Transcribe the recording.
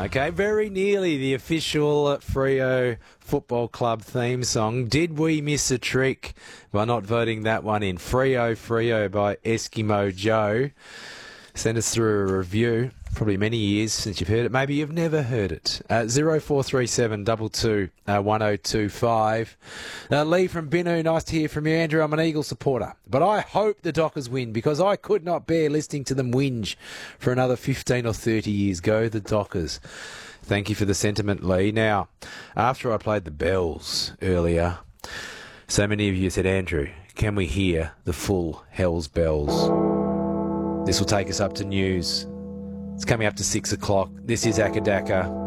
Okay, very nearly the official Freo Football Club theme song. Did we miss a trick by not voting that one in? Freo, Freo by Eskimo Joe. Send us through a review. Probably many years since you've heard it. Maybe you've never heard it. 0437 22 1025. Lee from Binu, nice to hear from you. Andrew, I'm an Eagle supporter, but I hope the Dockers win because I could not bear listening to them whinge for another 15 or 30 years. Go the Dockers. Thank you for the sentiment, Lee. Now, after I played the bells earlier, so many of you said, Andrew, can we hear the full Hell's Bells? This will take us up to news. It's coming up to 6 o'clock. This is Akadaka.